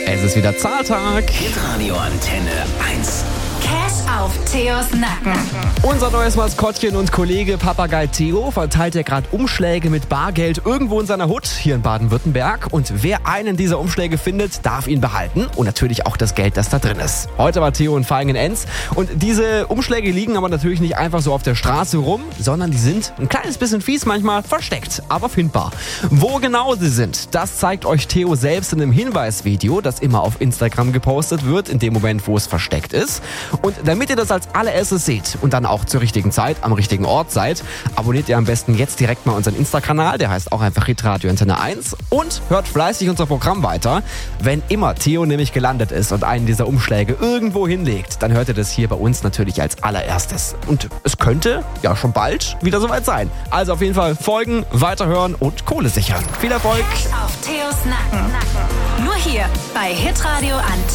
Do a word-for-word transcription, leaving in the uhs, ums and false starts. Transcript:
Es ist wieder Zahltag. Hitradio Antenne eins. Cash auf Theos Nacken. Unser neues Maskottchen und Kollege Papagei Theo verteilt ja gerade Umschläge mit Bargeld irgendwo in seiner Hut hier in Baden-Württemberg. Und wer einen dieser Umschläge findet, darf ihn behalten. Und natürlich auch das Geld, das da drin ist. Heute war Theo in Vaihingen-Enz. Und diese Umschläge liegen aber natürlich nicht einfach so auf der Straße rum, sondern die sind ein kleines bisschen fies manchmal versteckt, aber findbar. Wo genau sie sind, das zeigt euch Theo selbst in einem Hinweisvideo, das immer auf Instagram gepostet wird, in dem Moment, wo es versteckt ist. Und damit ihr das als allererstes seht und dann auch zur richtigen Zeit am richtigen Ort seid, abonniert ihr am besten jetzt direkt mal unseren Insta-Kanal, der heißt auch einfach Hitradio Antenne eins, und hört fleißig unser Programm weiter. Wenn immer Theo nämlich gelandet ist und einen dieser Umschläge irgendwo hinlegt, dann hört ihr das hier bei uns natürlich als allererstes. Und es könnte ja schon bald wieder soweit sein. Also auf jeden Fall folgen, weiterhören und Kohle sichern. Viel Erfolg! Cash auf Theos Nacken. Nur hier bei Hitradio Antenne.